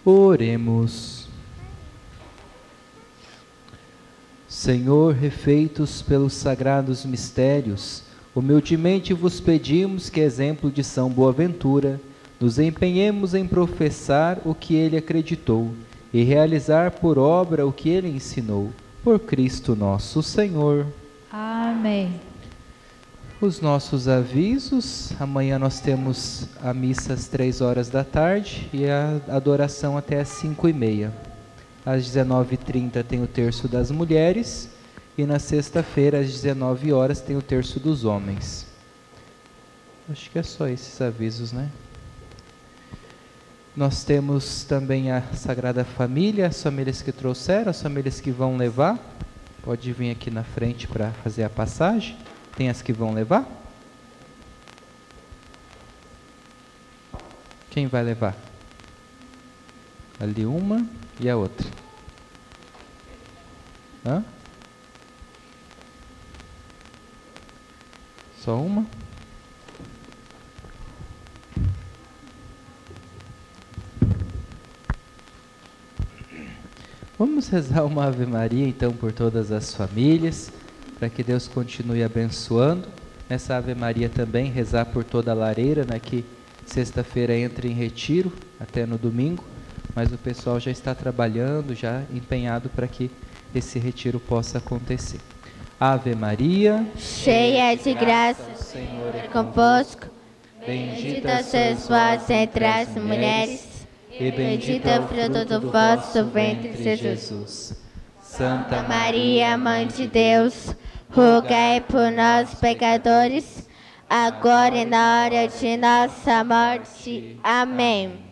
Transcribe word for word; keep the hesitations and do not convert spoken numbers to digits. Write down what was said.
Oremos. Senhor, refeitos pelos sagrados mistérios, humildemente vos pedimos que, exemplo de São Boaventura, nos empenhemos em professar o que ele acreditou e realizar por obra o que ele ensinou. Por Cristo nosso Senhor. Amém. Os nossos avisos: amanhã nós temos a missa às três horas da tarde e a adoração até às cinco e meia. Às dezenove e trinta tem o terço das mulheres e na sexta-feira às dezenove horas tem o terço dos homens. Acho que é só esses avisos, né? Nós temos também a Sagrada Família, as famílias que trouxeram, as famílias que vão levar. Pode vir aqui na frente para fazer a passagem. Tem as que vão levar? Quem vai levar? Ali uma e a outra. Hã? Só uma? Vamos rezar uma Ave Maria, então, por todas as famílias, para que Deus continue abençoando. Nessa Ave Maria também, rezar por toda a lareira, né, que sexta-feira entra em retiro, até no domingo, mas o pessoal já está trabalhando, já empenhado para que esse retiro possa acontecer. Ave Maria, cheia de graça, o Senhor é convosco, bendita sois vós entre as mulheres, e bendito é o fruto do vosso ventre, Jesus. Santa Maria, Mãe de Deus, rogai por nós, pecadores, agora e na hora de nossa morte. Amém.